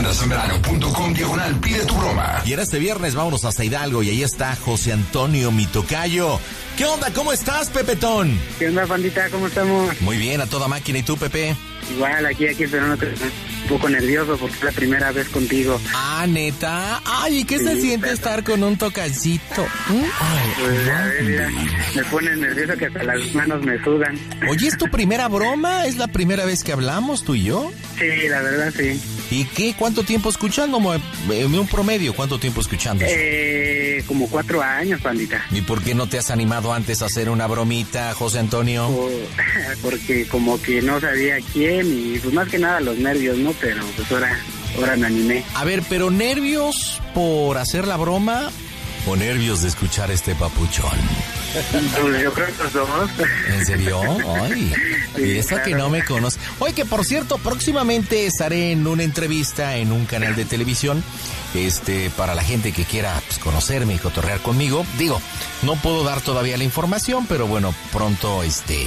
alexandrasambrano.com/pide tu broma. Y en este viernes vámonos hasta Hidalgo y ahí está José Antonio, mi tocayo. ¿Qué onda? ¿Cómo estás, Pepetón? ¿Qué onda, bandita? ¿Cómo estamos? Muy bien, a toda máquina. ¿Y tú, Pepe? Igual, aquí, pero no te... Un poco nervioso porque es la primera vez contigo. Ah, ¿neta? Ay, ¿y qué se siente estar con un tocallito? Pues, a ver, mira, me pone nervioso que hasta las manos me sudan. Oye, ¿es tu primera broma? ¿Es la primera vez que hablamos, tú y yo? Sí, la verdad, sí. ¿Y qué? ¿Cuánto tiempo escuchando? En un promedio, ¿cuánto tiempo escuchando? Como 4 años, bandita. ¿Y por qué no te has animado antes a hacer una bromita, José Antonio? Porque como que no sabía quién y pues más que nada los nervios, ¿no? Pero pues ahora me animé. A ver, ¿pero nervios por hacer la broma o nervios de escuchar este papuchón? Pues yo creo que los dos. ¿En serio? Ay, sí, y esta claro. Que no me conoce. Oye, que por cierto, próximamente estaré en una entrevista en un canal de televisión, para la gente que quiera pues, conocerme y cotorrear conmigo. Digo, no puedo dar todavía la información, pero bueno, pronto,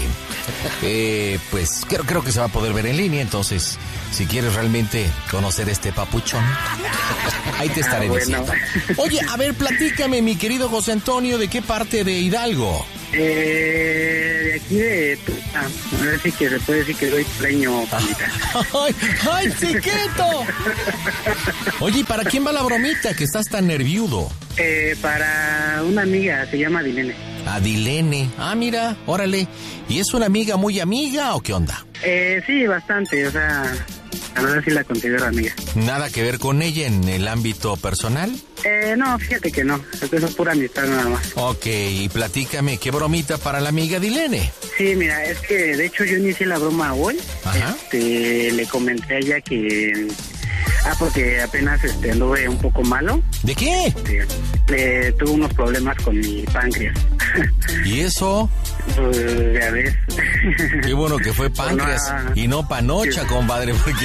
pues creo que se va a poder ver en línea, entonces, si quieres realmente conocer este papuchón, ahí te estaré diciendo. Oye, a ver, platícame, mi querido José Antonio, ¿de qué parte de Hidalgo? De aquí de... a ver si que se puede decir que soy pleño, pandita. ¡Ay, chiquito! Oye, ¿y para quién va la bromita que estás tan nerviudo? Para una amiga, se llama Dilene. Adilene. Ah, mira, órale. ¿Y es una amiga muy amiga o qué onda? Sí, bastante, o sea, a ver si la considero amiga. ¿Nada que ver con ella en el ámbito personal? No, fíjate que no, eso es pura amistad nada más. Ok, y platícame, ¿qué bromita para la amiga Dilene? Sí, mira, es que de hecho yo inicié la broma hoy. Ajá. Le comenté a ella que... porque apenas anduve un poco malo. ¿De qué? Tuve unos problemas con mi páncreas. ¿Y eso? Pues ya ves. Qué bueno que fue páncreas y no panocha, compadre, porque...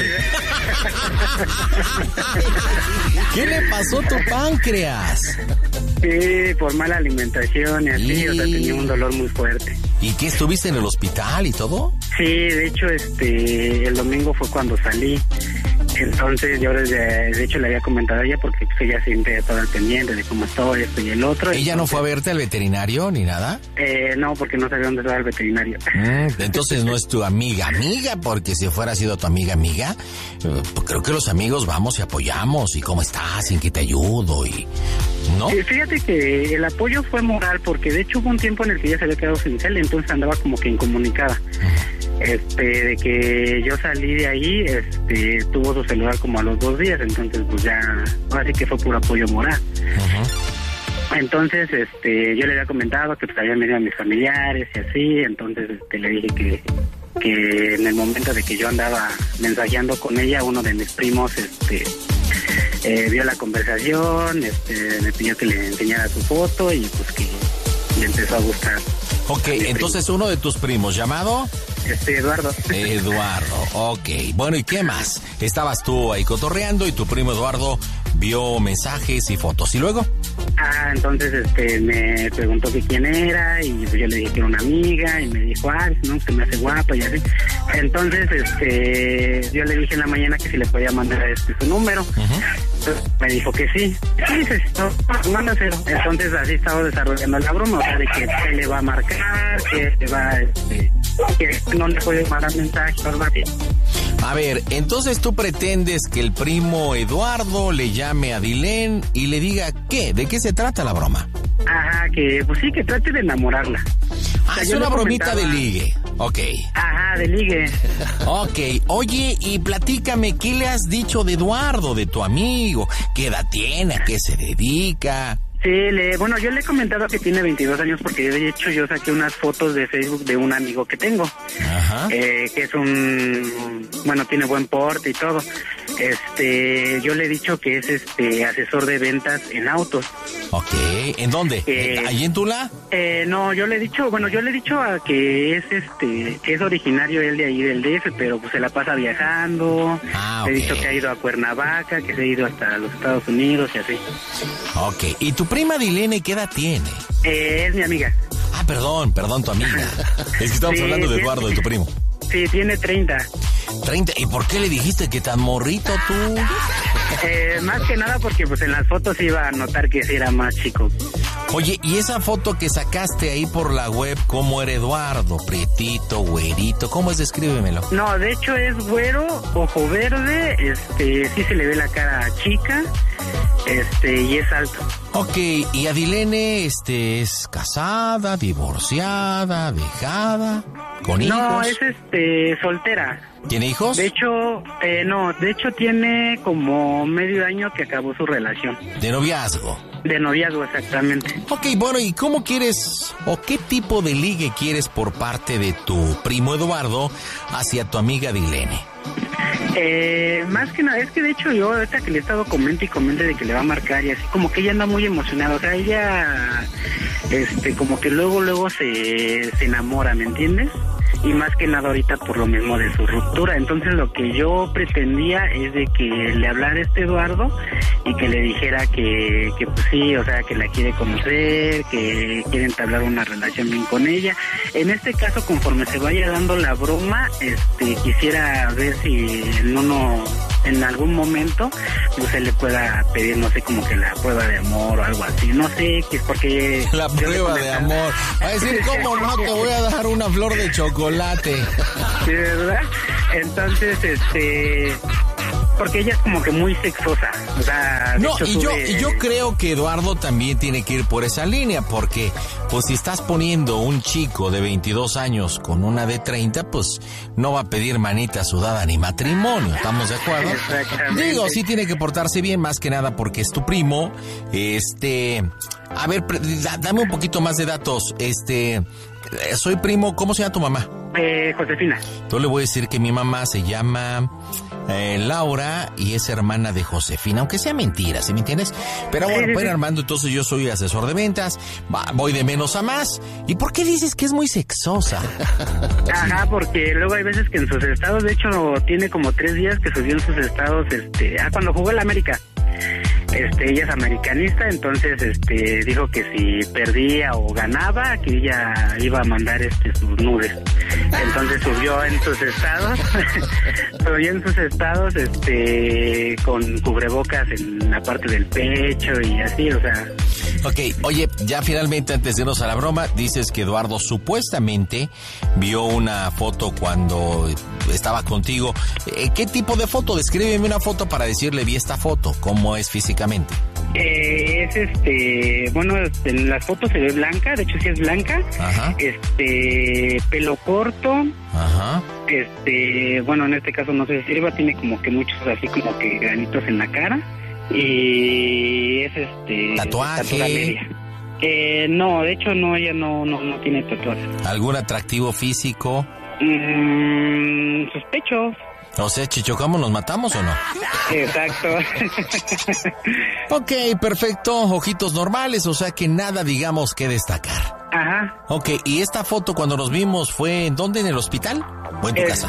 ¿Qué le pasó a tu páncreas? Sí, por mala alimentación y así, o sea, tenía un dolor muy fuerte. ¿Y qué, estuviste en el hospital y todo? Sí, de hecho, el domingo fue cuando salí. Entonces yo de hecho le había comentado a ella porque pues, ella siempre estaba al pendiente de cómo estoy, esto y el otro. ¿Ella entonces, no fue a verte al veterinario ni nada? No, porque no sabía dónde estaba el veterinario. Entonces no es tu amiga, porque si fuera sido tu amiga, pues creo que los amigos vamos y apoyamos. ¿Y cómo estás? ¿En qué te ayudo? Y ¿no? Fíjate que el apoyo fue moral porque de hecho hubo un tiempo en el que ella se había quedado sin cel, entonces andaba como que incomunicada. De que yo salí de ahí, tuvo su celular como a los 2 días, entonces pues ya, así que fue puro apoyo moral. Entonces, yo le había comentado que pues habían venido a mis familiares y así, entonces le dije que en el momento de que yo andaba mensajeando con ella, uno de mis primos, vio la conversación, me pidió que le enseñara su foto y pues que le empezó a gustar. Ok, entonces uno de tus primos, ¿llamado? Eduardo. Eduardo, ok. Bueno, ¿y qué más? Estabas tú ahí cotorreando y tu primo Eduardo vio mensajes y fotos. ¿Y luego? Entonces me preguntó que quién era y pues yo le dije que era una amiga y me dijo, no, se me hace guapa y así. Entonces, yo le dije en la mañana que si le podía mandar su número. Entonces, me dijo que sí. Sí, mándaselo. Entonces así estaba desarrollando la broma, o sea, de que se le va a marcar, que se va, que no le puede mandar mensajes, algo así. A ver, entonces tú pretendes que el primo Eduardo le llame a Dilene y le diga ¿qué? ¿De qué se trata la broma? Ajá, que pues sí, que trate de enamorarla. O sea, es una bromita de ligue. Ok. Ajá, de ligue. Ok. Oye, y platícame, ¿qué le has dicho de Eduardo, de tu amigo? ¿Qué edad tiene? ¿A qué se dedica? Sí, bueno, yo le he comentado que tiene 22 años porque de hecho yo saqué unas fotos de Facebook de un amigo que tengo. Ajá. Que es tiene buen porte y todo. Yo le he dicho que es asesor de ventas en autos. Ok, ¿en dónde? ¿Allí en Tula? No, yo le he dicho a que es originario él de ahí del DF, pero pues se la pasa viajando. Okay. Le he dicho que ha ido a Cuernavaca, que se ha ido hasta los Estados Unidos y así. Ok, ¿y tu prima Dilene qué edad tiene? Es mi amiga. Perdón, tu amiga. Es que estamos hablando de Eduardo, de tu primo. Sí, tiene 30. 30. ¿Y por qué le dijiste que tan morrito tú? Más que nada porque pues en las fotos iba a notar que sí era más chico. Oye, ¿y esa foto que sacaste ahí por la web, cómo era Eduardo? Prietito, güerito, ¿cómo es? Descríbemelo. No, de hecho es güero, ojo verde, sí se le ve la cara chica, y es alto. Ok, ¿y Adilene, es casada, divorciada, dejada, con hijos? No, es soltera. ¿Tiene hijos? De hecho, no, de hecho tiene como medio año que acabó su relación. ¿De noviazgo? De noviazgo, exactamente. Ok, bueno, ¿y cómo quieres o qué tipo de ligue quieres por parte de tu primo Eduardo hacia tu amiga Adilene? Más que nada, es que de hecho yo ahorita que le he estado comente y comente de que le va a marcar y así como que ella anda muy emocionada, o sea, ella, como que luego se enamora, ¿me entiendes? Y más que nada ahorita por lo mismo de su ruptura. Entonces lo que yo pretendía es de que le hablara Eduardo y que le dijera que pues sí, o sea, que la quiere conocer, que quiere entablar una relación bien con ella. En este caso, conforme se vaya dando la broma, quisiera ver si en algún momento pues se le pueda pedir, no sé, como que la prueba de amor o algo así, no sé, que es porque... La prueba de amor. Va a decir, ¿cómo no? Te voy a dar una flor de chocolate. Sí, ¿verdad? Entonces, porque ella es como que muy sexosa, o sea... No, y yo creo que Eduardo también tiene que ir por esa línea, porque pues si estás poniendo un chico de 22 años con una de 30, pues no va a pedir manita sudada ni matrimonio, ¿estamos de acuerdo? Exactamente. Digo, sí tiene que portarse bien, más que nada porque es tu primo. A ver, dame un poquito más de datos. Soy primo, ¿cómo se llama tu mamá? Josefina. Yo le voy a decir que mi mamá se llama Laura y es hermana de Josefina, aunque sea mentira, ¿sí me entiendes? Pero bueno, pues Armando, entonces yo soy asesor de ventas, voy de menos a más. ¿Y por qué dices que es muy sexosa? Ajá, porque luego hay veces que en sus estados, de hecho tiene como 3 días que subió en sus estados, cuando jugó el América. Ella es americanista, entonces dijo que si perdía o ganaba, que ella iba a mandar sus nudes. Entonces subió en sus estados, con cubrebocas en la parte del pecho y así, o sea. Ok, oye, ya finalmente antes de irnos a la broma, dices que Eduardo supuestamente vio una foto cuando estaba contigo. ¿Qué tipo de foto? Descríbeme una foto para decirle, vi esta foto. ¿Cómo es físicamente? Bueno, en las fotos se ve blanca, de hecho sí es blanca. Ajá. Pelo corto. Ajá. Bueno, en este caso no sé si sirva, tiene como que muchos así como que granitos en la cara. Y es tatuaje. No, de hecho no, ella no tiene tatuaje. ¿Algún atractivo físico? Sospecho. O sea, Chichocamo, ¿nos matamos o no? Exacto. Ok, perfecto, ojitos normales, o sea que nada digamos que destacar. Ajá. Ok, ¿y esta foto cuando nos vimos fue en dónde? ¿En el hospital o en tu casa?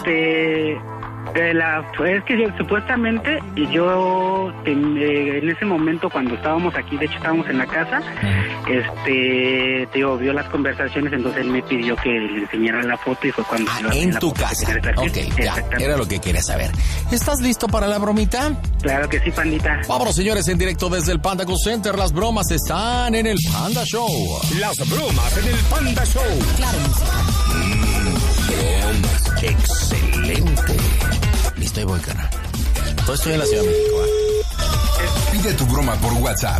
Es que supuestamente yo en ese momento cuando estábamos aquí, de hecho estábamos en la casa, vio las conversaciones, entonces él me pidió que le enseñara la foto y fue cuando... en tu casa. Ok, ya, era lo que quería saber. ¿Estás listo para la bromita? Claro que sí, pandita. Vámonos, señores, en directo desde el Panda Go Center. Las bromas están en el Panda Show. Las bromas en el Panda Show. Claro. Bromas. Excelente. Listo, ahí voy, carnal. Estoy en la Ciudad de México, Pide tu broma por WhatsApp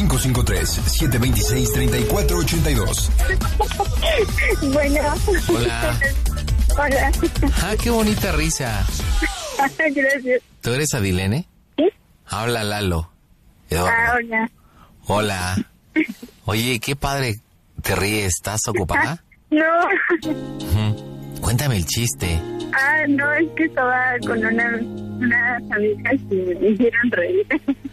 553-726-3482. Bueno. Hola. Hola. Ah, qué bonita risa. Gracias. ¿Tú eres Adilene? Sí. Habla Lalo. Eduardo. Hola. Hola. Oye, qué padre te ríes. ¿Estás ocupada? No. Cuéntame el chiste. No, es que estaba con unas amigas y me hicieron reír.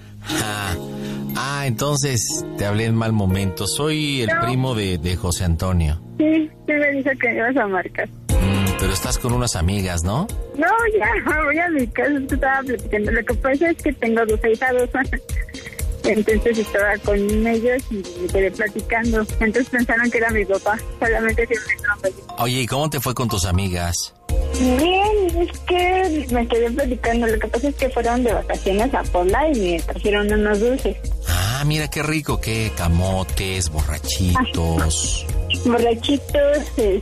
Entonces te hablé en mal momento. Soy el primo de José Antonio. Sí, me dijo que me ibas a marcar. Pero estás con unas amigas, ¿no? No, ya, voy a mi casa, estaba platicando. Lo que pasa es que tengo 2 ahijados. Entonces estaba con ellos y me quedé platicando. Entonces pensaron que era mi papá, solamente que me nombre. Oye, ¿y cómo te fue con tus amigas? Bien, es que me quedé platicando. Lo que pasa es que fueron de vacaciones a Puebla y me trajeron unos dulces. Ah, mira qué rico, qué camotes, borrachitos. Borrachitos,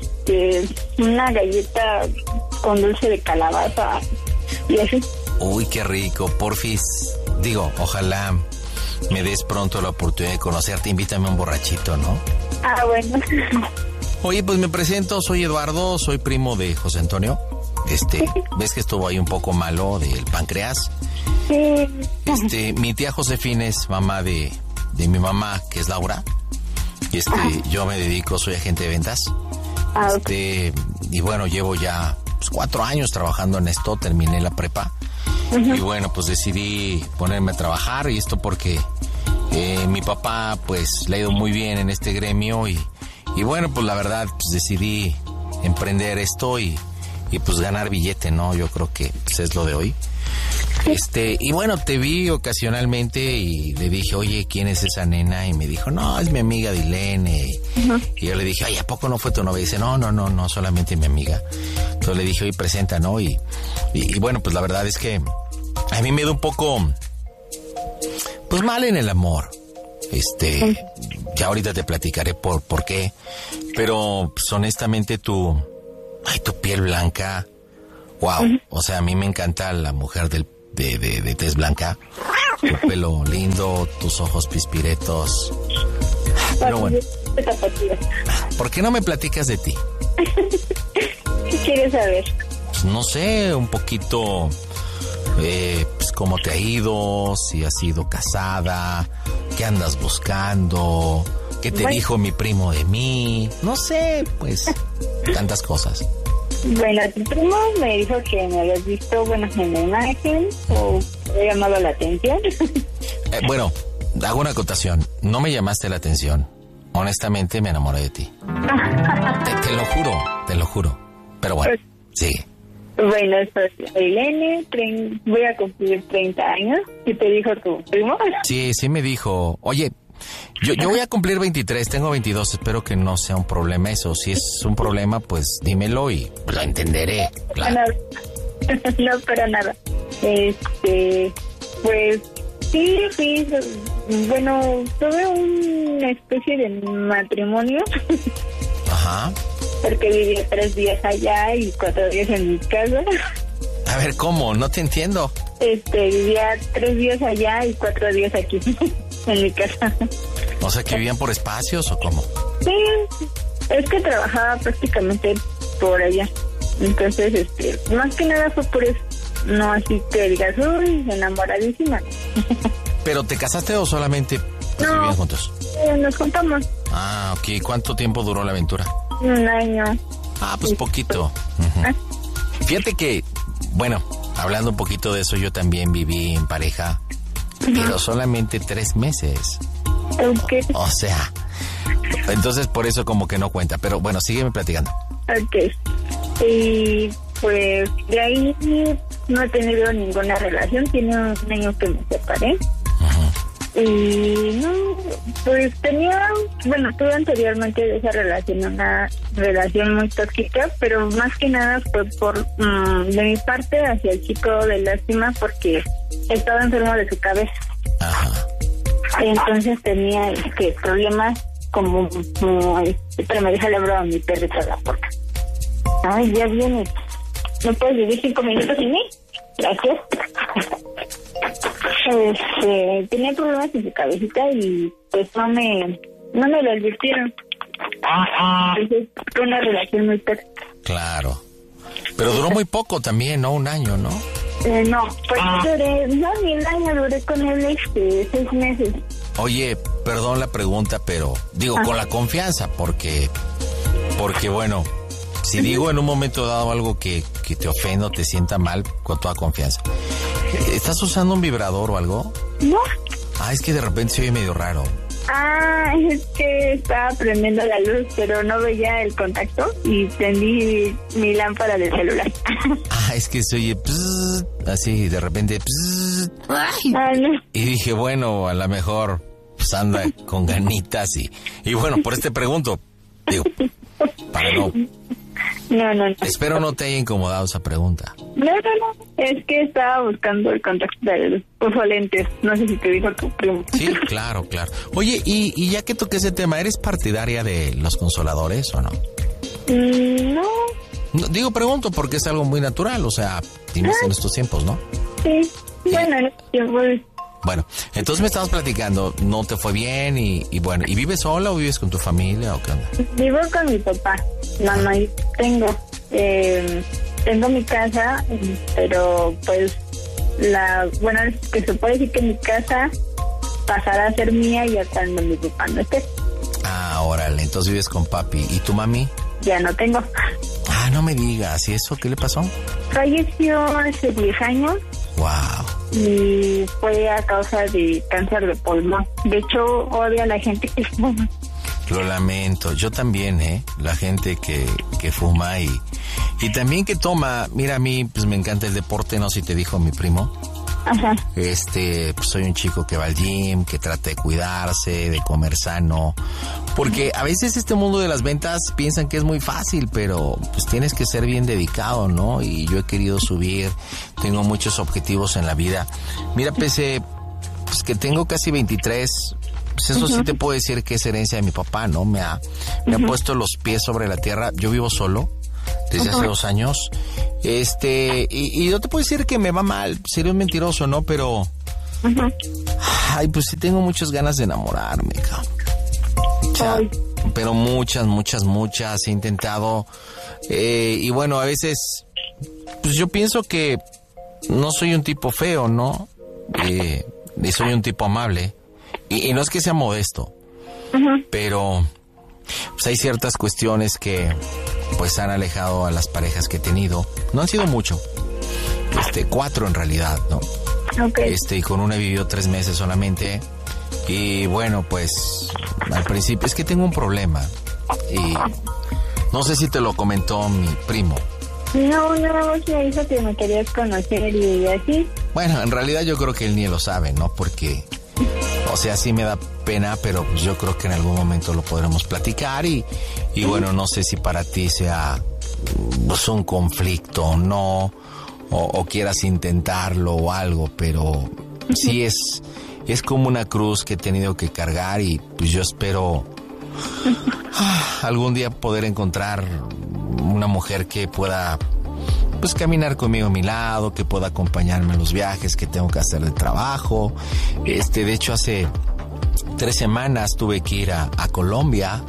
una galleta con dulce de calabaza y así. Uy, qué rico, porfis. Digo, ojalá me des pronto la oportunidad de conocerte. Invítame a un borrachito, ¿no? Ah, bueno. Oye, pues me presento, soy Eduardo, soy primo de José Antonio. ¿Ves que estuvo ahí un poco malo del páncreas? Sí. Mi tía Josefina es mamá de mi mamá, que es Laura. Y yo me dedico, soy agente de ventas. Ah, okay. Y bueno, llevo ya 4 años trabajando en esto, terminé la prepa. Uh-huh. Y bueno, pues decidí ponerme a trabajar, y esto porque mi papá pues le ha ido muy bien en este gremio y bueno, pues la verdad pues decidí emprender esto y pues ganar billete, ¿no? Yo creo que pues, es lo de hoy. Y bueno, te vi ocasionalmente y le dije, oye, ¿quién es esa nena? Y me dijo, no, es mi amiga Dilene. Uh-huh. Y yo le dije, ay, ¿a poco no fue tu novia? Y dice, no, solamente mi amiga. Entonces le dije, oye, presenta, ¿no? Y bueno, pues la verdad es que a mí me da un poco, pues mal en el amor. Ya ahorita te platicaré por qué. Pero pues, honestamente tu piel blanca, wow. Uh-huh. O sea, a mí me encanta la mujer de tez blanca. Tu pelo lindo, tus ojos pispiretos. Pero bueno, ¿por qué no me platicas de ti? ¿Qué quieres saber? Pues no sé, un poquito, pues cómo te ha ido, si has sido casada, qué andas buscando, qué te dijo mi primo de mí, no sé, pues tantas cosas. Bueno, tu primo me dijo que me habías visto, en la imagen, o me ha llamado la atención. Bueno, hago una acotación. No me llamaste la atención. Honestamente, me enamoré de ti. Te lo juro. Pero bueno, sigue. Bueno, soy Irene, voy a cumplir 30 años. ¿Qué te dijo tu primo? Sí me dijo. Oye, yo voy a cumplir 23, tengo 22, espero que no sea un problema eso. Si es un problema, pues dímelo y lo entenderé. Claro. No, para nada. Pues sí, bueno, tuve una especie de matrimonio. Ajá. Porque vivía 3 días allá y 4 días en mi casa. A ver, ¿cómo? No te entiendo. Vivía 3 días allá y 4 días aquí. En mi casa. O sea, ¿que vivían por espacios o cómo? Sí, es que trabajaba prácticamente por allá. Entonces, más que nada fue por eso. No así que digas, uy, enamoradísima. ¿Pero te casaste o solamente vivían juntos? Nos juntamos. Ah, ok. ¿Cuánto tiempo duró la aventura? 1 año. Ah, pues poquito. Uh-huh. Fíjate que, bueno, hablando un poquito de eso, yo también viví en pareja. Pero solamente 3 meses. Okay. O sea, entonces por eso como que no cuenta. Pero bueno, sígueme platicando. Ok. Y pues de ahí no he tenido ninguna relación. Tiene un año que me separé. Uh-huh. Y no, pues tuve anteriormente de esa relación una relación muy tóxica, pero más que nada fue por de mi parte hacia el chico de lástima porque estaba enfermo de su cabeza. Ajá. Entonces tenía problemas como pero me deja el abro a mi perrito a la puerta. Ay, ya viene. ¿No puedes vivir 5 minutos sin mí? Gracias. Tenía problemas en su cabecita y pues no me lo advirtieron. Entonces fue una relación muy tóxica. Claro. Pero duró muy poco también, ¿no? 1 año, ¿no? No, pues ni 1 año, duré con él 6 meses. Oye, perdón la pregunta, pero digo, con la confianza, porque bueno, si digo en un momento dado algo que te ofenda o te sienta mal, con toda confianza. ¿Estás usando un vibrador o algo? No. Ah, es que de repente se oye medio raro. Ah, es que estaba prendiendo la luz, pero no veía el contacto y prendí mi lámpara del celular. Ah, es que se oye así, de repente no. Y dije, bueno, a lo mejor pues anda con ganitas y bueno, por este pregunto, digo, para no No. Espero no te haya incomodado esa pregunta. No. Es que estaba buscando el contacto del lentes. No sé si te dijo tu primo. Sí, claro. Oye, y ya que toqué ese tema, ¿eres partidaria de los consoladores o no? No. No, digo, pregunto porque es algo muy natural, o sea, tienes en estos tiempos, ¿no? Sí. Bueno, en estos tiempos. Bueno, entonces me estabas platicando, no te fue bien y bueno, ¿y vives sola o vives con tu familia o qué onda? Vivo con mi papá, mamá y tengo mi casa, pero pues que se puede decir que mi casa pasará a ser mía ya cuando mi papá no esté. Ah, órale, entonces vives con papi. ¿Y tu mami? Ya no tengo. Ah, no me digas, ¿y eso qué le pasó? Falleció hace 10 años. Wow. Y fue a causa de cáncer de pulmón. De hecho, odio a la gente que fuma. Lo lamento, yo también, la gente que fuma y también que toma. Mira, a mí pues me encanta el deporte, no sé si te dijo mi primo. Ajá. Pues soy un chico que va al gym, que trata de cuidarse, de comer sano, porque a veces este mundo de las ventas piensan que es muy fácil, pero pues tienes que ser bien dedicado, ¿no? Y yo he querido subir, tengo muchos objetivos en la vida. Mira, pese pues que tengo casi 23, pues eso sí te puedo decir que es herencia de mi papá, ¿no? Me ha puesto los pies sobre la tierra. Yo vivo solo desde hace 2 años. Y yo te puedo decir que me va mal, sería un mentiroso, ¿no? Pero ay, pues sí tengo muchas ganas de enamorarme, cabrón. O sea, pero muchas he intentado, y bueno, a veces pues yo pienso que no soy un tipo feo, ¿no? Y soy un tipo amable, y no es que sea modesto, pero pues hay ciertas cuestiones que pues han alejado a las parejas que he tenido. No han sido mucho, 4 en realidad, ¿no? Okay. Y con una he vivido 3 meses solamente. Y bueno, pues al principio es que tengo un problema y no sé si te lo comentó mi primo. No, me dijo que me querías conocer y así. Bueno, en realidad yo creo que él ni lo sabe, ¿no? Porque, o sea, sí me da pena, pero pues yo creo que en algún momento lo podremos platicar y bueno, no sé si para ti sea pues un conflicto o no, o quieras intentarlo o algo, pero sí es como una cruz que he tenido que cargar y pues yo espero algún día poder encontrar una mujer que pueda pues caminar conmigo a mi lado, que pueda acompañarme en los viajes que tengo que hacer de trabajo. De hecho hace 3 semanas tuve que ir a Colombia.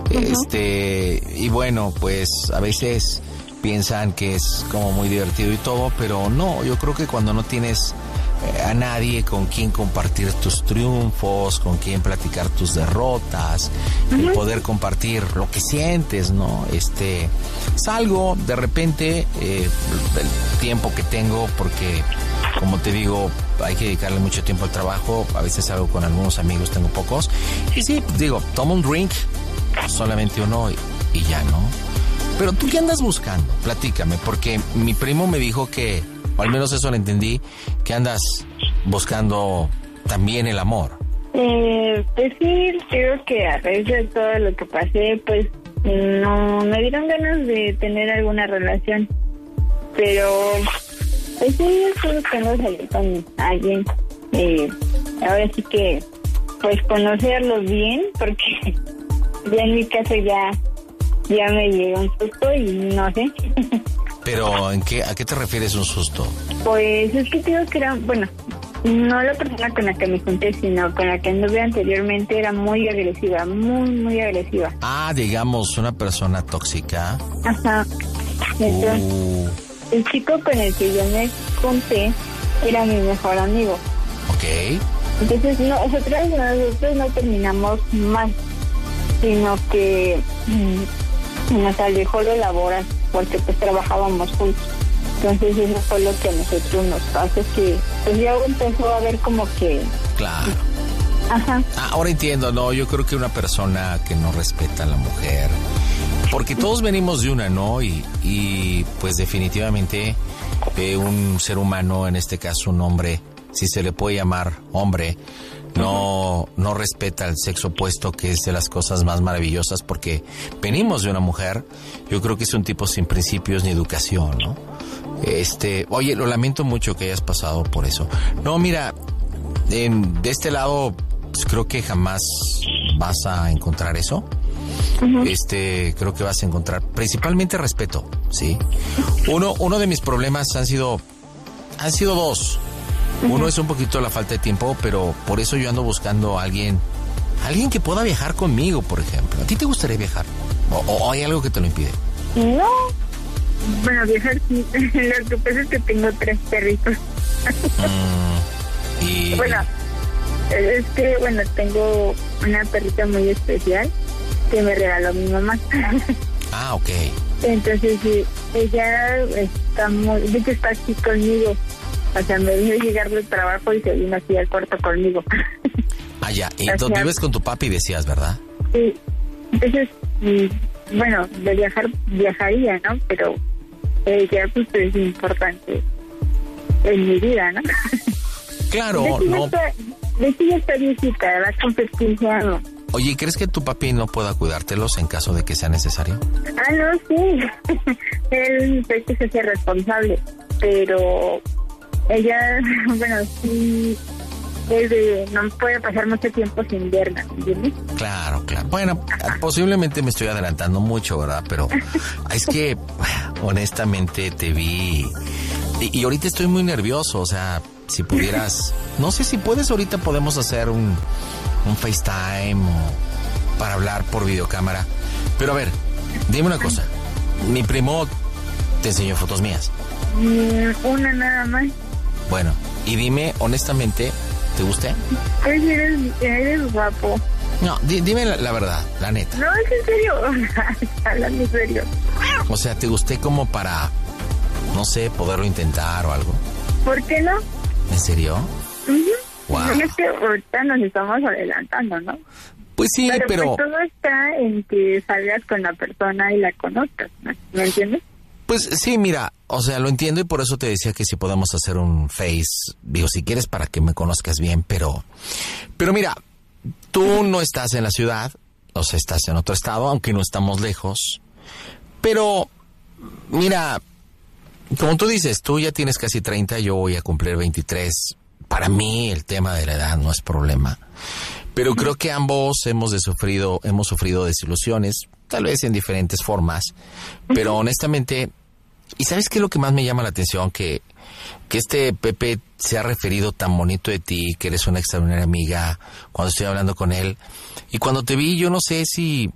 Y bueno, pues a veces piensan que es como muy divertido y todo, pero no, yo creo que cuando no tienes a nadie con quien compartir tus triunfos, con quien platicar tus derrotas, el poder compartir lo que sientes, ¿no? Salgo de repente el tiempo que tengo, porque como te digo, hay que dedicarle mucho tiempo al trabajo. A veces salgo con algunos amigos, tengo pocos, y sí, digo, tomo un drink, solamente uno y ya, ¿no? Pero tú, ¿qué andas buscando? Platícame, porque mi primo me dijo que, o al menos eso lo entendí, que andas buscando también el amor. Pues sí, creo que a raíz de todo lo que pasé, pues no me dieron ganas de tener alguna relación. Pero pues sí, estoy buscando salir con alguien. Ahora sí que, pues conocerlos bien, porque ya en mi caso ya me llegó un susto y no sé. Pero ¿a qué te refieres un susto? Pues es que creo que era, bueno, no la persona con la que me junté, sino con la que anduve anteriormente era muy agresiva, muy agresiva. Ah, digamos, una persona tóxica. Ajá. Entonces, el chico con el que yo me junté era mi mejor amigo. Ok. Entonces, nosotros no terminamos mal, sino que nos alejó de laboral, porque pues trabajábamos juntos. Entonces eso fue lo que a nosotros nos pasa, que pues ya empezó a ver como que... Claro. Ajá. Ahora entiendo, no, yo creo que una persona que no respeta a la mujer, porque todos venimos de una, ¿no? Y pues definitivamente un ser humano, en este caso un hombre, si se le puede llamar hombre, no respeta el sexo opuesto, que es de las cosas más maravillosas, porque venimos de una mujer. Yo creo que es un tipo sin principios ni educación, ¿no? Oye, lo lamento mucho que hayas pasado por eso. No, mira, de este lado, pues creo que jamás vas a encontrar eso. Creo que vas a encontrar principalmente respeto, ¿sí? Uno de mis problemas han sido dos. Uno es un poquito la falta de tiempo, pero por eso yo ando buscando a alguien que pueda viajar conmigo, por ejemplo. ¿A ti te gustaría viajar? ¿O hay algo que te lo impide? No. Bueno, viajar sí. Lo que pasa es que tengo 3 perritos. Y... Bueno, es que, tengo una perrita muy especial que me regaló mi mamá. Ah, ok. Entonces, sí, ella está de hecho está aquí conmigo. O sea, me vino a llegar del trabajo y se vino aquí al cuarto conmigo. Ah, ya. Y entonces vives con tu papi, decías, ¿verdad? Sí. Entonces, bueno, de viajaría, ¿no? Pero ella, pues, es importante en mi vida, ¿no? Claro, no. De hecho, ya está viejita, va con 15 años. Oye, ¿crees que tu papi no pueda cuidártelos en caso de que sea necesario? Ah, no, sí. Él es que se hace responsable, pero ella, bueno, sí, no puede pasar mucho tiempo sin verla, ¿entiendes? Claro. Bueno, posiblemente me estoy adelantando mucho, ¿verdad? Pero es que, honestamente, te vi y ahorita estoy muy nervioso. O sea, si pudieras, no sé si puedes, ahorita podemos hacer un FaceTime o para hablar por videocámara. Pero a ver, dime una cosa. Mi primo te enseñó fotos mías. Una nada más. Bueno, y dime, honestamente, ¿te gusté? Pues eres guapo. No, dime la verdad, la neta. No, es en serio. Hablando en serio. O sea, ¿te gusté como para, no sé, poderlo intentar o algo? ¿Por qué no? ¿En serio? Wow. Es que ahorita nos estamos adelantando, ¿no? Pues sí, pero... Pues todo está en que salgas con la persona y la conozcas, ¿no? ¿Me entiendes? Pues sí, mira, o sea, lo entiendo y por eso te decía que si podemos hacer un Face, digo, si quieres para que me conozcas bien, pero mira, tú no estás en la ciudad, o sea, estás en otro estado, aunque no estamos lejos, pero mira, como tú dices, tú ya tienes casi 30, yo voy a cumplir 23, para mí el tema de la edad no es problema, pero creo que ambos hemos sufrido desilusiones, tal vez en diferentes formas, pero honestamente... ¿Y sabes qué es lo que más me llama la atención? Que este Pepe se ha referido tan bonito de ti, que eres una extraordinaria amiga, cuando estoy hablando con él. Y cuando te vi, yo no sé si...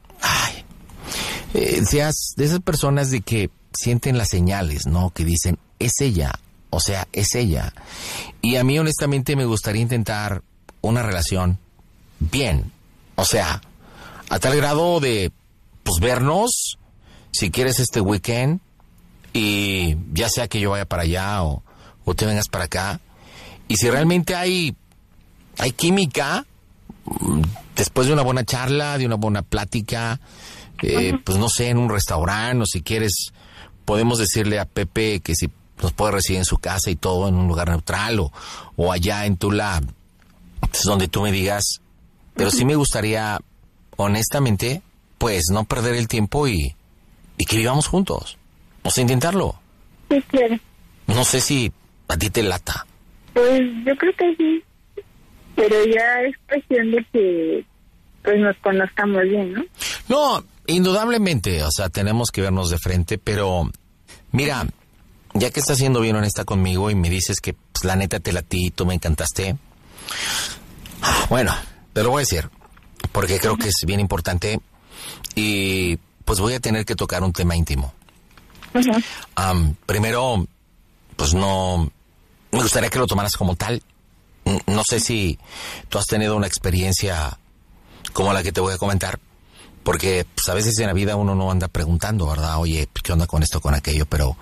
seas de esas personas de que sienten las señales, ¿no? Que dicen, es ella, o sea, es ella. Y a mí, honestamente, me gustaría intentar una relación bien. O sea, a tal grado de, pues, vernos, si quieres este weekend... Y ya sea que yo vaya para allá o te vengas para acá. Y si realmente hay química, después de una buena charla, de una buena plática, pues no sé, en un restaurante, o si quieres, podemos decirle a Pepe que si nos puede recibir en su casa y todo, en un lugar neutral, o allá en Tula, pues donde tú me digas. Pero sí me gustaría, honestamente, pues no perder el tiempo y que vivamos juntos. O sea, intentarlo. Sí, quiero. No sé si a ti te lata. Pues yo creo que sí. Pero ya es cuestión de que pues nos conozcamos bien, ¿no? No, indudablemente. O sea, tenemos que vernos de frente. Pero, mira, ya que estás siendo bien honesta conmigo y me dices que pues, la neta te latí, tú me encantaste. Bueno, te lo voy a decir. Porque creo que es bien importante. Y pues voy a tener que tocar un tema íntimo. Primero, pues no, me gustaría que lo tomaras como tal. No sé si tú has tenido una experiencia como la que te voy a comentar, porque pues, a veces en la vida uno no anda preguntando, ¿verdad? Oye, ¿qué onda con esto, con aquello? Pero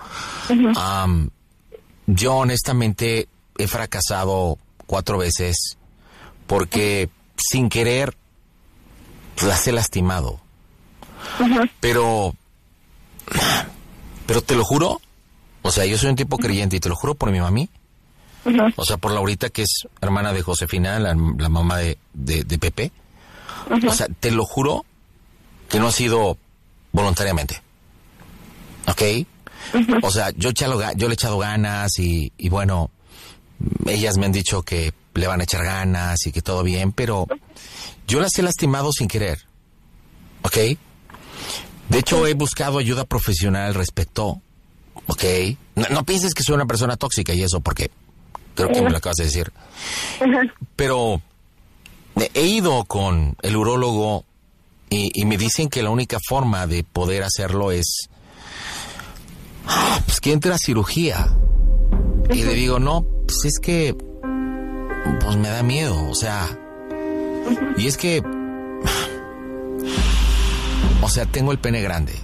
yo honestamente he fracasado 4 veces porque sin querer las he lastimado. Pero te lo juro, o sea, yo soy un tipo creyente y te lo juro por mi mami, Ajá. O sea, por Laurita, que es hermana de Josefina, la mamá de Pepe. Ajá. O sea, te lo juro que no ha sido voluntariamente. ¿Ok? Ajá. O sea, yo le he echado ganas y bueno, ellas me han dicho que le van a echar ganas y que todo bien, pero yo las he lastimado sin querer. ¿Ok? De hecho, he buscado ayuda profesional al respecto. ¿Ok? No pienses que soy una persona tóxica y eso, porque creo que me lo acabas de decir. Ajá. Pero he ido con el urólogo y me dicen que la única forma de poder hacerlo es pues que entre a cirugía. Y le digo, no, pues es que pues me da miedo, o sea, y es que o sea, tengo el pene grande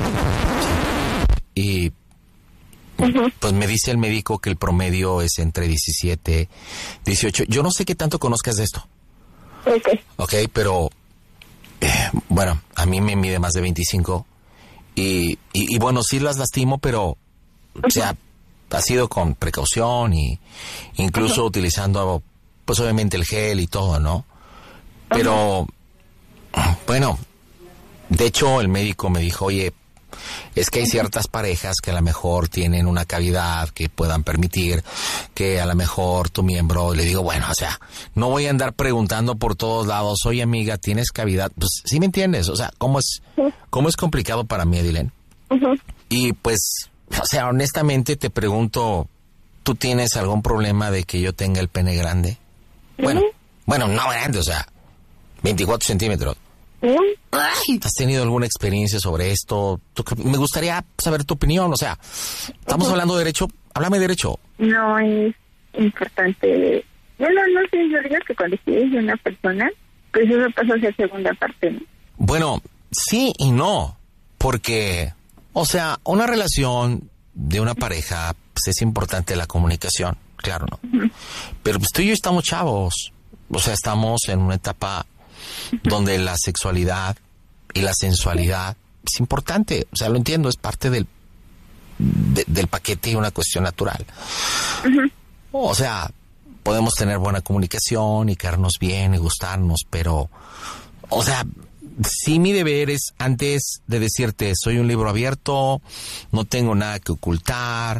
y pues me dice el médico que el promedio es entre 17, 18. Yo no sé qué tanto conozcas de esto. Ok, pero bueno, a mí me mide más de 25 y bueno, sí las lastimo, pero o sea, ha sido con precaución y incluso utilizando pues obviamente el gel y todo, ¿no? Pero bueno, de hecho el médico me dijo, oye, es que hay ciertas parejas que a lo mejor tienen una cavidad que puedan permitir que a lo mejor tu miembro, le digo, bueno, o sea, no voy a andar preguntando por todos lados, oye amiga, ¿tienes cavidad? Pues sí me entiendes, o sea, ¿cómo es complicado para mí, Edilene? Y pues, o sea, honestamente te pregunto, ¿tú tienes algún problema de que yo tenga el pene grande? Bueno, no grande, o sea, 24 centímetros. ¿Has tenido alguna experiencia sobre esto? Me gustaría saber tu opinión, o sea, estamos hablando de derecho, háblame de derecho. No es importante. Bueno, no sé, yo digo que cuando quieres de una persona, pues eso pasa a ser segunda parte, ¿no? Bueno, sí y no, porque, o sea, una relación de una pareja, pues es importante la comunicación, claro, ¿no? Pero pues tú y yo estamos chavos, o sea, estamos en una etapa donde la sexualidad y la sensualidad es importante, o sea, lo entiendo, es parte del paquete y una cuestión natural. O sea, podemos tener buena comunicación y quedarnos bien y gustarnos, pero, o sea, sí mi deber es, antes de decirte, soy un libro abierto, no tengo nada que ocultar,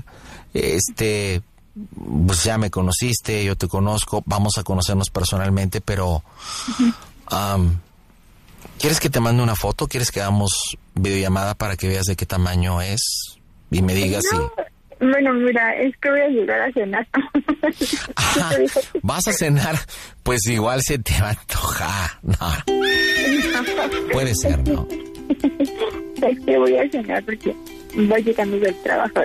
pues ya me conociste, yo te conozco, vamos a conocernos personalmente, pero ¿quieres que te mande una foto? ¿Quieres que hagamos videollamada para que veas de qué tamaño es? Y me digas si... Bueno, mira, es que voy a llegar a cenar. ¿Vas a cenar? Pues igual se te va a antojar. No. Puede ser, ¿no? Es que voy a cenar porque voy llegando del trabajo.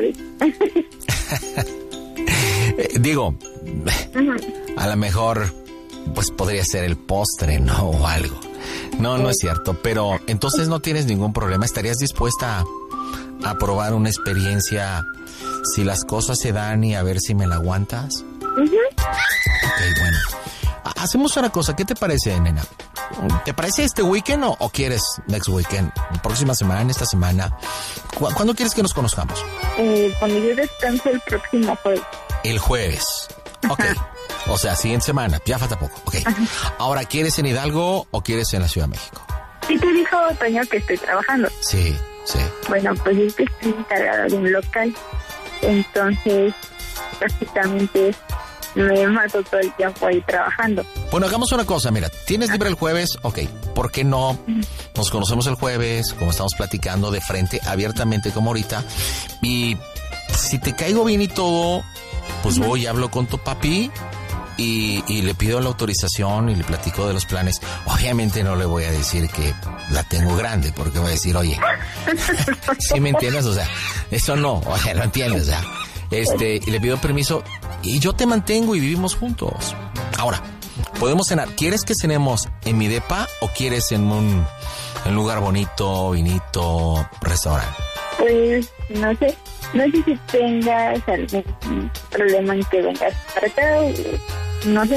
Digo, a lo mejor pues podría ser el postre, ¿no? O algo. No es cierto, pero entonces no tienes ningún problema. ¿Estarías dispuesta a probar una experiencia si las cosas se dan y a ver si me la aguantas? Ok, bueno. Hacemos una cosa, ¿qué te parece, nena? ¿Te parece este weekend o quieres next weekend? ¿Próxima semana, esta semana? ¿Cuándo quieres que nos conozcamos? Cuando yo descanso el próximo jueves. El jueves. Ok. O sea, siguiente semana, ya falta poco. Ok. Ahora, ¿quieres en Hidalgo o quieres en la Ciudad de México? Sí, te dijo Toño que estoy trabajando. Sí. Bueno, pues es que estoy encargada de un local. Entonces, prácticamente me mato todo el tiempo ahí trabajando. Bueno, hagamos una cosa, mira, ¿tienes libre el jueves? Ok, ¿por qué no? Nos conocemos el jueves, como estamos platicando de frente, abiertamente como ahorita. Y si te caigo bien y todo, pues voy y hablo con tu papi y le pido la autorización y le platico de los planes. Obviamente no le voy a decir que la tengo grande, porque voy a decir, oye, ¿sí me entiendes? O sea, eso no, oye, lo entiendes, o sea, y le pido permiso y yo te mantengo y vivimos juntos. Ahora, podemos cenar. ¿Quieres que cenemos en mi depa o quieres en un lugar bonito, vinito, restaurante? Pues, no sé si tengas algún problema en que vengas para acá, no sé.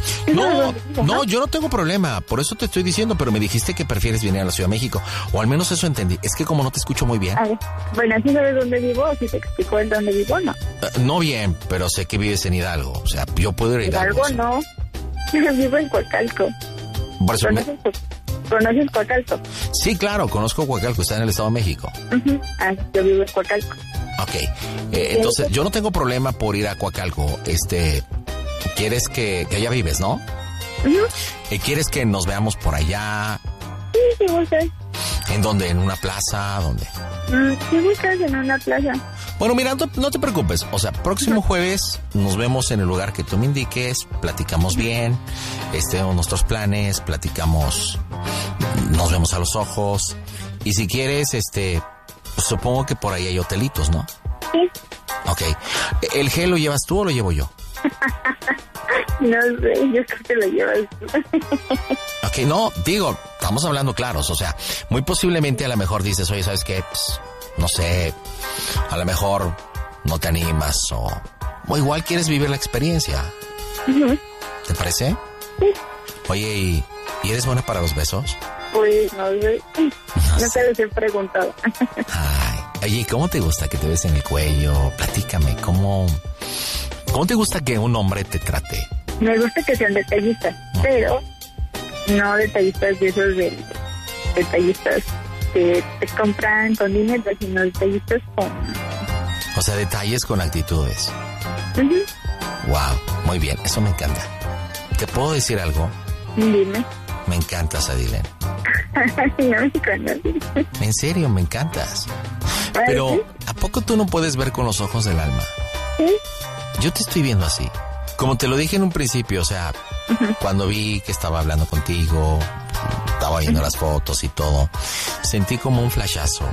No, yo no tengo problema, por eso te estoy diciendo, pero me dijiste que prefieres venir a la Ciudad de México, o al menos eso entendí. Es que como no te escucho muy bien. A ver, bueno, ¿sí sabes dónde vivo o si te explicó el dónde vivo no? No bien, pero sé que vives en Hidalgo, o sea, yo puedo ir a Hidalgo. Hidalgo no, vivo en Coacalco. Por eso ¿Conoces Coacalco? Sí, claro, conozco Coacalco, está en el Estado de México. Yo vivo en Coacalco. Ok, entonces yo no tengo problema por ir a Coacalco, ¿quieres que allá vives, no? ¿Quieres que nos veamos por allá? Sí, gustas. ¿En dónde? ¿En una plaza? ¿Dónde? Si gustas en una plaza. Bueno, mira, no te preocupes. O sea, próximo jueves nos vemos en el lugar que tú me indiques, platicamos bien, nuestros planes, platicamos, nos vemos a los ojos. Y si quieres, supongo que por ahí hay hotelitos, ¿no? Sí. Ok. ¿El gel lo llevas tú o lo llevo yo? No sé, yo creo que lo llevas tú. Ok, no, digo, estamos hablando claros, o sea, muy posiblemente a lo mejor dices, oye, ¿sabes qué? Pues, no sé, a lo mejor no te animas o igual quieres vivir la experiencia. ¿Te parece? Sí. Oye, ¿y eres buena para los besos? Pues no sé, no te los he preguntado. Ay, oye, ¿cómo te gusta que te besen el cuello? Platícame, ¿cómo te gusta que un hombre te trate? Me gusta que sean detallistas, pero no detallistas de esos detallistas que te compran con dinero, sino detallistas con... O sea, detalles con actitudes. Wow, muy bien, eso me encanta. ¿Te puedo decir algo? Dime. Me encantas, Adilén. No me conoces. En serio, me encantas. Pero, ¿a poco tú no puedes ver con los ojos del alma? Sí. Yo te estoy viendo así. Como te lo dije en un principio, o sea, cuando vi que estaba hablando contigo, estaba viendo las fotos y todo, sentí como un flashazo.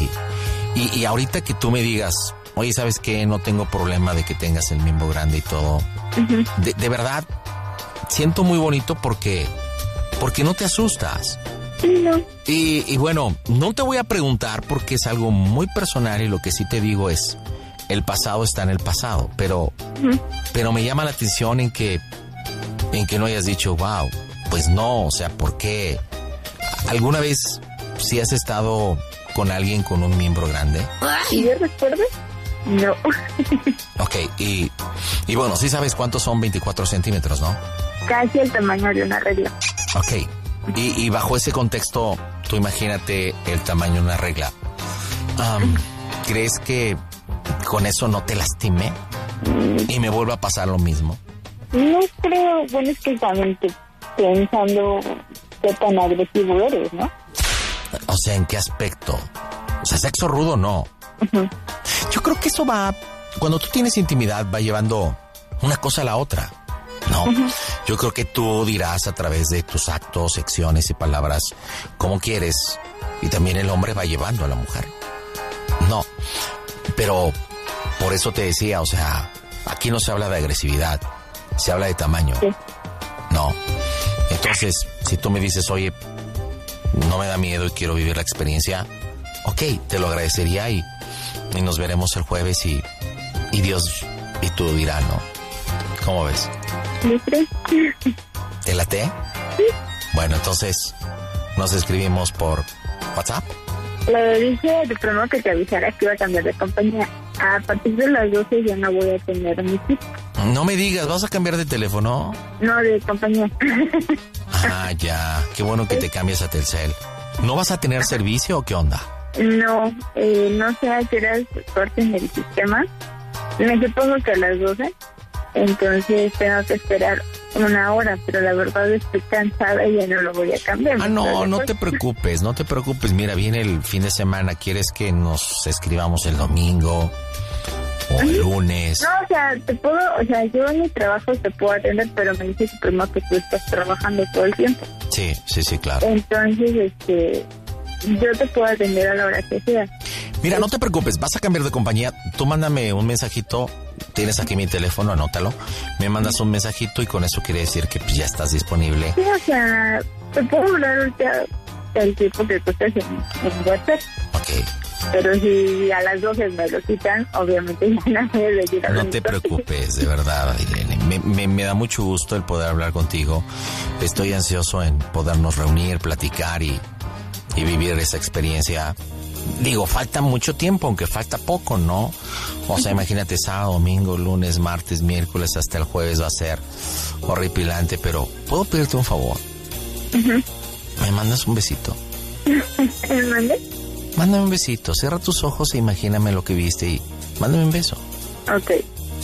Y ahorita que tú me digas, oye, ¿sabes qué? No tengo problema de que tengas el miembro grande y todo. De verdad, siento muy bonito porque no te asustas. No. Y bueno, no te voy a preguntar porque es algo muy personal y lo que sí te digo es, el pasado está en el pasado, pero me llama la atención en que no hayas dicho, wow, pues no, o sea, ¿por qué? ¿Alguna vez sí has estado con alguien con un miembro grande? ¿Y yo recuerdo? No. Ok, y bueno, sí sabes cuántos son 24 centímetros, ¿no? Casi el tamaño de una regla. Ok, y bajo ese contexto, tú imagínate el tamaño de una regla. ¿Crees que con eso no te lastime y me vuelva a pasar lo mismo? No creo, bueno, es que también pensando qué tan agresivo eres, ¿no? O sea, ¿en qué aspecto? O sea, sexo rudo, no. Yo creo que eso va, cuando tú tienes intimidad, va llevando una cosa a la otra, ¿no? Yo creo que tú dirás a través de tus actos, acciones y palabras cómo quieres, y también el hombre va llevando a la mujer. No, pero por eso te decía, o sea, aquí no se habla de agresividad, se habla de tamaño. Sí. No. Entonces, si tú me dices, oye, no me da miedo y quiero vivir la experiencia, ok, te lo agradecería y nos veremos el jueves y Dios y tú dirás, ¿no? ¿Cómo ves? ¿Te late? Sí. Bueno, entonces, nos escribimos por WhatsApp. Le dije de pronto que te avisara que iba a cambiar de compañía. A partir de las 12 ya no voy a tener mi chip. No me digas, ¿vas a cambiar de teléfono? No, de compañía. Ah, ya. Qué bueno que te cambies a Telcel. ¿No vas a tener servicio o qué onda? No, no sé a qué horas corten el sistema. Me supongo que a las 12. Entonces tengo que esperar una hora, pero la verdad estoy cansada y ya no lo voy a cambiar. Ah, no te preocupes, no te preocupes. Mira, viene el fin de semana. ¿Quieres que nos escribamos el domingo o el lunes? No, o sea, yo en mi trabajo te puedo atender, pero me dice que primero que tú estás trabajando todo el tiempo. Sí, claro. Entonces, yo te puedo atender a la hora que sea. Mira, no te preocupes, vas a cambiar de compañía. Tú mándame un mensajito. Tienes aquí mi teléfono, anótalo. Me mandas un mensajito y con eso quiere decir que pues, ya estás disponible. Sí, o sea, te puedo hablar ahorita el tiempo que tú estás en WhatsApp. Ok. Pero si a las 12 me lo quitan, obviamente ya no me voy a seguir hablando. No te preocupes, de verdad, Ailén. Me da mucho gusto el poder hablar contigo. Estoy ansioso en podernos reunir, platicar y vivir esa experiencia. Digo, falta mucho tiempo, aunque falta poco, ¿no? O sea, imagínate, sábado, domingo, lunes, martes, miércoles, hasta el jueves va a ser horripilante, pero ¿puedo pedirte un favor? Uh-huh. ¿Me mandas un besito? ¿Me mandas? Mándame un besito, cierra tus ojos e imagíname lo que viste y mándame un beso. Ok.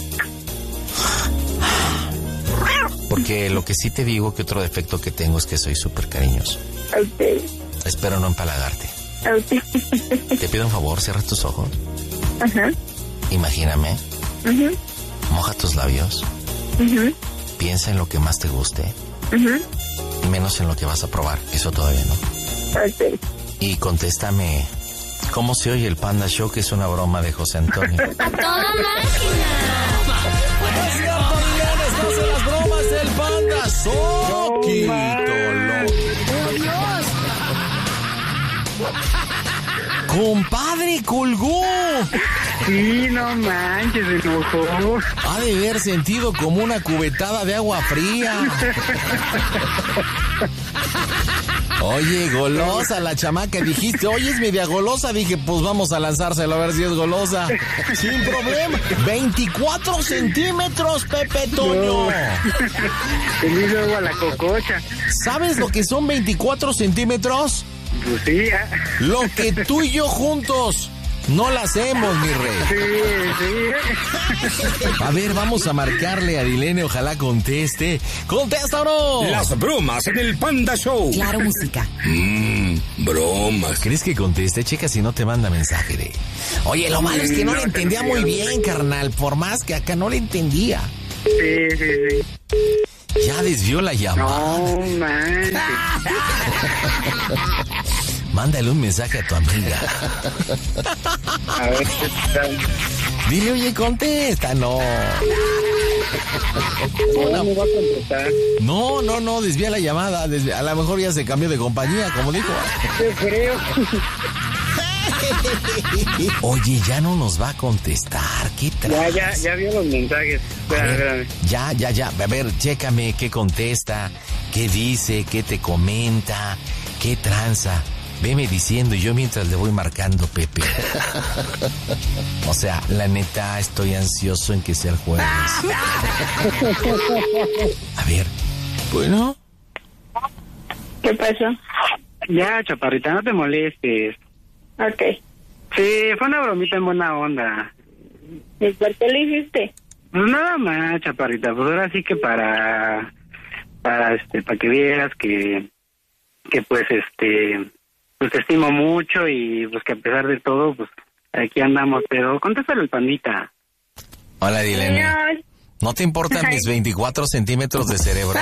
Porque lo que sí te digo, que otro defecto que tengo es que soy súper cariñoso. Ok. Espero no empalagarte. Ok. Te pido un favor, cierra tus ojos. Ajá. Imagíname. Uh-huh. Moja tus labios. Uh-huh. Piensa en lo que más te guste. Uh-huh. Menos en lo que vas a probar. Eso todavía no. Ok. Y contéstame, ¿cómo se oye el Panda Show? Que es una broma de José Antonio. ¡A toda máquina! Es cierto, Milenes, no se las bromas del Panda. Soquito, loco. ¡Dios! ¡Compadre, colgó! Sí, no manches, se enojó. Ha de haber sentido como una cubetada de agua fría. Oye, golosa la chamaca, dijiste, oye, es media golosa, dije, pues vamos a lanzárselo a ver si es golosa. Sin problema. 24 centímetros, Pepe Toño. Se me hizo agua la cococha. ¿Sabes lo que son 24 centímetros? Pues sí, Lo que tú y yo juntos no la hacemos, mi rey. sí. A ver, vamos a marcarle a Ailén, ojalá conteste. ¡Contesta o no! Las bromas en el Panda Show. Claro, música. Bromas. ¿Crees que conteste? Checa si no te manda mensaje de... Oye, lo malo es que no le entendía muy bien, carnal. Por más que acá no le entendía. Sí. Ya desvió la llamada. No manches. Mándale un mensaje a tu amiga. A ver qué tal. Dile, oye, contesta. No, No me va a contestar. no, desvía la llamada. A lo mejor ya se cambió de compañía, como dijo. Yo creo. Oye, ya no nos va a contestar. ¿Qué traes? Ya vio los mensajes. Espérame. Ya. A ver, chécame qué contesta, qué dice, qué te comenta, qué tranza. Veme diciendo y yo mientras le voy marcando, Pepe. O sea, la neta, estoy ansioso en que sea el jueves. A ver, bueno. ¿Qué pasó? Ya, chaparrita, no te molestes. Ok. Sí, fue una bromita en buena onda. ¿Y por qué lo hiciste? Pues nada más, chaparrita, pues ahora sí que para que vieras que pues pues te estimo mucho y pues que a pesar de todo, pues aquí andamos, pero contéstale al Pandita. Hola, Ailén. No. ¿No te importan mis 24 centímetros de cerebro?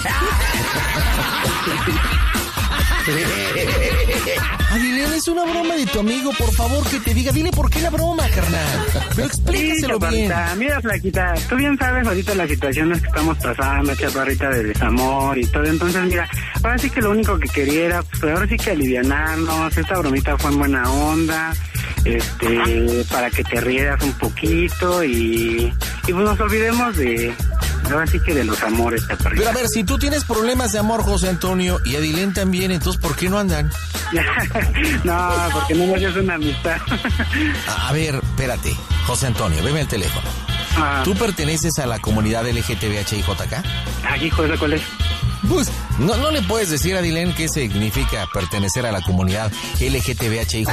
Ailén, es una broma de tu amigo, por favor, que te diga. Dile por qué la broma, carnal. Pero explícaselo bien. Chaparrita, mira, flaquita, tú bien sabes ahorita las situaciones que estamos pasando, chaparrita, de desamor y todo. Entonces, mira, ahora sí que lo único que quería era, pues ahora sí que alivianarnos. Esta bromita fue en buena onda, para que te rieras un poquito y pues nos olvidemos de... Ahora sí que de los amores, chaparrita. Pero a ver, si tú tienes problemas de amor, José Antonio, y Ailén también, entonces, ¿por qué no andan? No, porque no nos es una amistad. A ver, espérate. José Antonio, veme el teléfono. ¿Tú perteneces a la comunidad LGTBHIJK? Aquí, José, ¿cuál es? Pues, ¿no le puedes decir a Ailén qué significa pertenecer a la comunidad LGTBHIJK?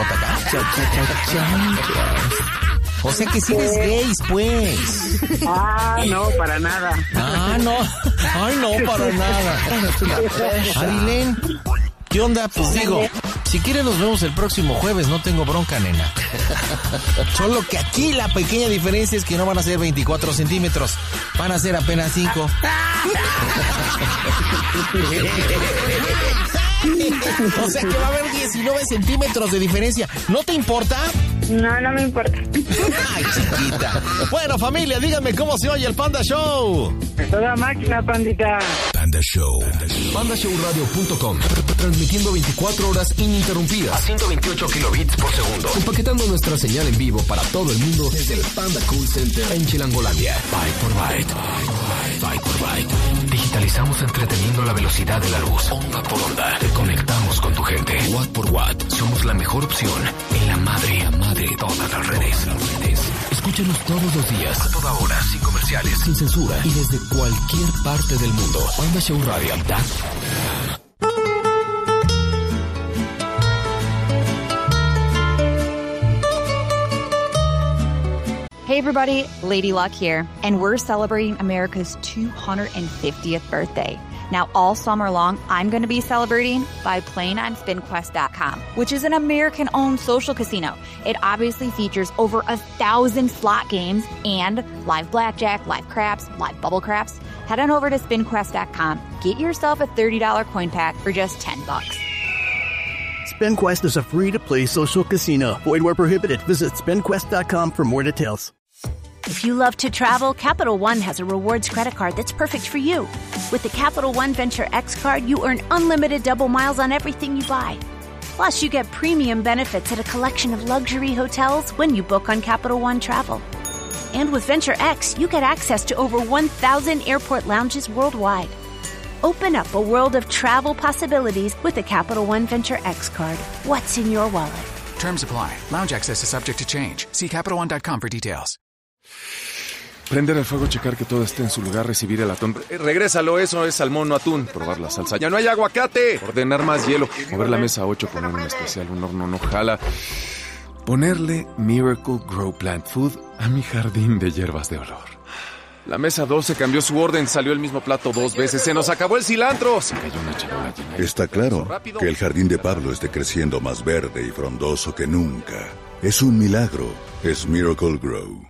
O sea que si eres gays, pues. No, para nada. No. Ay, no, para nada. Ailén, ¿qué onda? Pues digo, si quieres nos vemos el próximo jueves, no tengo bronca, nena. Solo que aquí la pequeña diferencia es que no van a ser 24 centímetros, van a ser apenas 5. O sea que va a haber 19 centímetros de diferencia. ¿No te importa? No me importa. Ay, chiquita. Bueno, familia, díganme cómo se oye el Panda Show. Toda máquina, Pandita. Panda Show. PandaShowRadio.com. Transmitiendo 24 horas ininterrumpidas a 128 kilobits por segundo. Empaquetando nuestra señal en vivo para todo el mundo desde el Panda Cool Center en Chilangolandia. Byte por byte. Byte por byte. Digitalizamos entreteniendo la velocidad de la luz. Onda por onda. Te conectamos con tu gente. Watt por watt. Somos la mejor opción en la madre de todas las redes. Escúchanos todos los días, a toda hora, sin comerciales, sin censura y desde cualquier parte del mundo. Panda Show Radio. Hey everybody, Lady Luck here, and we're celebrating America's 250th birthday. Now, all summer long, I'm going to be celebrating by playing on SpinQuest.com, which is an American-owned social casino. It obviously features over 1,000 slot games and live blackjack, live craps, live bubble craps. Head on over to SpinQuest.com. Get yourself a $30 coin pack for just $10. SpinQuest is a free-to-play social casino. Void where prohibited. Visit SpinQuest.com for more details. If you love to travel, Capital One has a rewards credit card that's perfect for you. With the Capital One Venture X card, you earn unlimited double miles on everything you buy. Plus, you get premium benefits at a collection of luxury hotels when you book on Capital One Travel. And with Venture X, you get access to over 1,000 airport lounges worldwide. Open up a world of travel possibilities with the Capital One Venture X card. What's in your wallet? Terms apply. Lounge access is subject to change. See CapitalOne.com for details. Prender el fuego, checar que todo esté en su lugar, recibir el atún. Regrésalo, eso es salmón, no atún. Probar la salsa. ¡Ya no hay aguacate! Ordenar más hielo. Mover la mesa 8, poner un especial, un horno no jala. Ponerle Miracle Grow Plant Food a mi jardín de hierbas de olor. La mesa 12 cambió su orden, salió el mismo plato 2 veces. ¡Se nos acabó el cilantro! Se cayó una charola llena. Está claro que el jardín de Pablo esté creciendo más verde y frondoso que nunca. Es un milagro. Es Miracle Grow.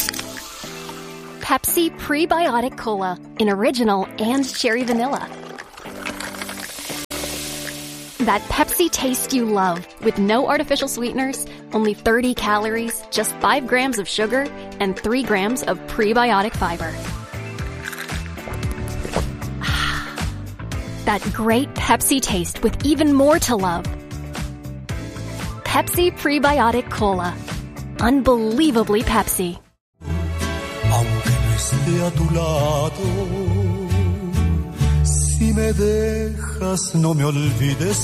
Pepsi Prebiotic Cola in original and cherry vanilla. That Pepsi taste you love with no artificial sweeteners, only 30 calories, just 5 grams of sugar, and 3 grams of prebiotic fiber. That great Pepsi taste with even more to love. Pepsi Prebiotic Cola. Unbelievably Pepsi. Aunque no esté a tu lado, si me dejas no me olvides